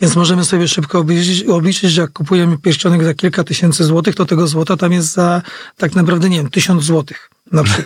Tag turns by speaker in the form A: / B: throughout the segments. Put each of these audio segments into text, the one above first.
A: Więc możemy sobie szybko obliczyć, że jak kupujemy pierścionek za kilka tysięcy złotych, to tego złota tam jest za tak naprawdę, 1000 złotych. Na przykład.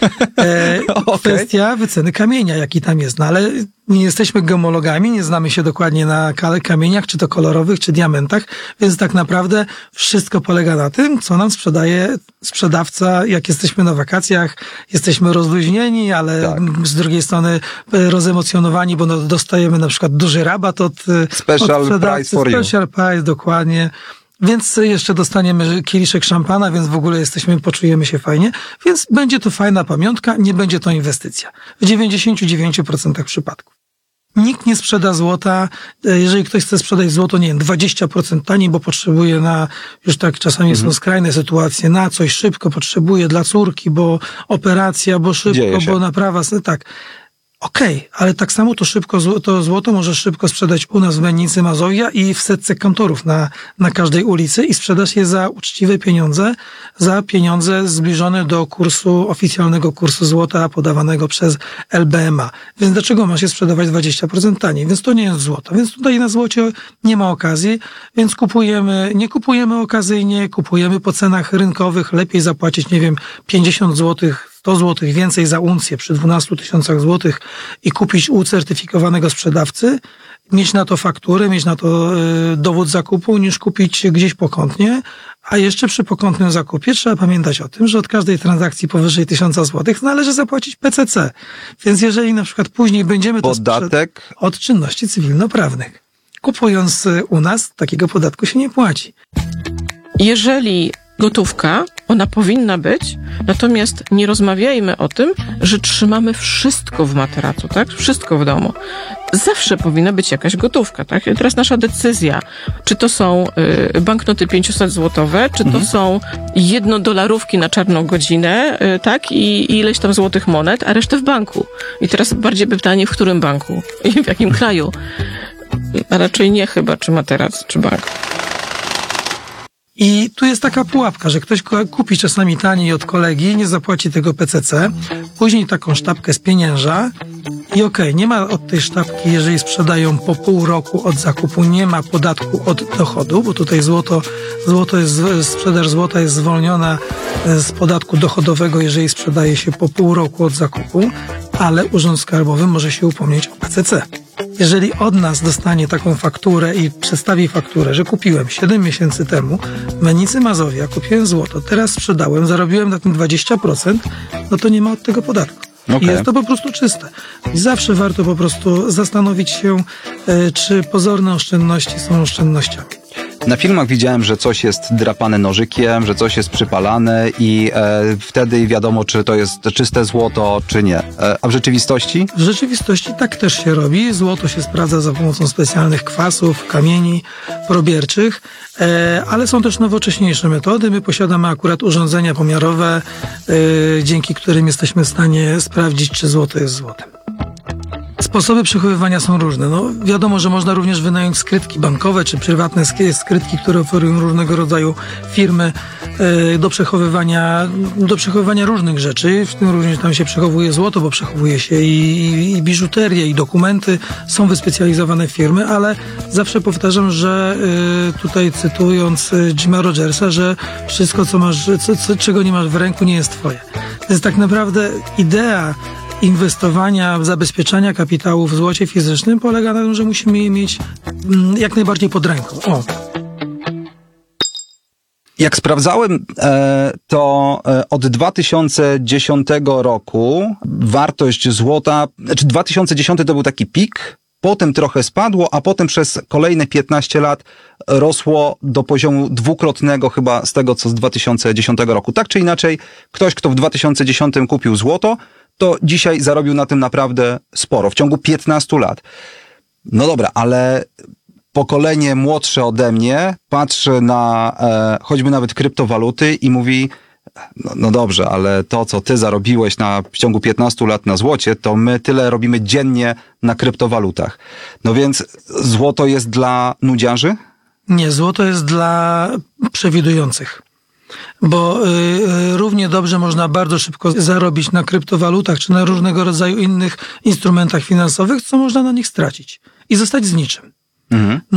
A: Kwestia wyceny kamienia, jaki tam jest. No ale nie jesteśmy gemologami, nie znamy się dokładnie na kamieniach, czy to kolorowych, czy diamentach, więc tak naprawdę wszystko polega na tym, co nam sprzedaje sprzedawca, jak jesteśmy na wakacjach, jesteśmy rozluźnieni, ale z drugiej strony rozemocjonowani, bo dostajemy na przykład duży rabat od sprzedawcy. Special price, dokładnie. Więc jeszcze dostaniemy kieliszek szampana, więc w ogóle poczujemy się fajnie. Więc będzie to fajna pamiątka, nie będzie to inwestycja. W 99% przypadków. Nikt nie sprzeda złota, jeżeli ktoś chce sprzedać złoto, 20% taniej, bo potrzebuje już tak czasami są skrajne sytuacje, na coś szybko potrzebuje dla córki, bo operacja, bo szybko, bo naprawa, tak. Okej, ale tak samo to złoto możesz szybko sprzedać u nas w Mennicy Mazowia i w setce kantorów na każdej ulicy i sprzedasz je za uczciwe pieniądze, za pieniądze zbliżone do oficjalnego kursu złota podawanego przez LBMA. Więc dlaczego masz je sprzedawać 20% taniej? Więc to nie jest złoto. Więc tutaj na złocie nie ma okazji, więc nie kupujemy okazyjnie, kupujemy po cenach rynkowych, lepiej zapłacić, 50 złotych, 100 zł więcej za uncję przy 12 000 złotych i kupić u certyfikowanego sprzedawcy, mieć na to fakturę, mieć na to dowód zakupu, niż kupić gdzieś pokątnie. A jeszcze przy pokątnym zakupie trzeba pamiętać o tym, że od każdej transakcji powyżej 1000 złotych należy zapłacić PCC. Więc jeżeli na przykład później będziemy
B: podatek
A: od czynności cywilnoprawnych. Kupując u nas, takiego podatku się nie płaci.
C: Jeżeli gotówka, ona powinna być, natomiast nie rozmawiajmy o tym, że trzymamy wszystko w materacu, tak? Wszystko w domu. Zawsze powinna być jakaś gotówka, tak? I teraz nasza decyzja, czy to są banknoty 500-złotowe, czy to są $1 na czarną godzinę, tak? I ileś tam złotych monet, a resztę w banku. I teraz bardziej pytanie, w którym banku? I w jakim kraju? A raczej nie chyba, czy materac, czy bank.
A: I tu jest taka pułapka, że ktoś kupi czasami taniej od kolegi, nie zapłaci tego PCC, później taką sztabkę spienięża i nie ma od tej sztabki, jeżeli sprzedają po pół roku od zakupu, nie ma podatku od dochodu, bo tutaj sprzedaż złota jest zwolniona z podatku dochodowego, jeżeli sprzedaje się po pół roku od zakupu, ale Urząd Skarbowy może się upomnieć o PCC. Jeżeli od nas dostanie taką fakturę i przedstawi fakturę, że kupiłem 7 miesięcy temu w Mennicy Mazowia, kupiłem złoto, teraz sprzedałem, zarobiłem na tym 20%, no to nie ma od tego podatku. I jest to po prostu czyste. I zawsze warto po prostu zastanowić się, czy pozorne oszczędności są oszczędnościami.
B: Na filmach widziałem, że coś jest drapane nożykiem, że coś jest przypalane i wtedy wiadomo, czy to jest czyste złoto, czy nie. A w rzeczywistości?
A: W rzeczywistości tak też się robi. Złoto się sprawdza za pomocą specjalnych kwasów, kamieni probierczych, ale są też nowocześniejsze metody. My posiadamy akurat urządzenia pomiarowe, dzięki którym jesteśmy w stanie sprawdzić, czy złoto jest złotem. Sposoby przechowywania są różne. Wiadomo, że można również wynająć skrytki bankowe, czy prywatne skrytki, które oferują różnego rodzaju firmy do przechowywania różnych rzeczy. W tym również tam się przechowuje złoto, bo przechowuje się i biżuterię, i dokumenty. Są wyspecjalizowane firmy, ale zawsze powtarzam, że tutaj cytując Jima Rogersa, że wszystko, czego nie masz w ręku, nie jest twoje. To jest tak naprawdę idea inwestowania, zabezpieczania kapitału w złocie fizycznym polega na tym, że musimy je mieć jak najbardziej pod ręką.
B: Jak sprawdzałem, to od 2010 roku wartość złota, 2010 to był taki pik, potem trochę spadło, a potem przez kolejne 15 lat rosło do poziomu dwukrotnego chyba z tego, co z 2010 roku. Tak czy inaczej, ktoś, kto w 2010 kupił złoto, to dzisiaj zarobił na tym naprawdę sporo, w ciągu 15 lat. No dobra, ale pokolenie młodsze ode mnie patrzy na choćby nawet kryptowaluty i mówi, no dobrze, ale to, co ty zarobiłeś w ciągu 15 lat na złocie, to my tyle robimy dziennie na kryptowalutach. No więc złoto jest dla nudziarzy?
A: Nie, złoto jest dla przewidujących. Bo równie dobrze można bardzo szybko zarobić na kryptowalutach czy na różnego rodzaju innych instrumentach finansowych, co można na nich stracić i zostać z niczym.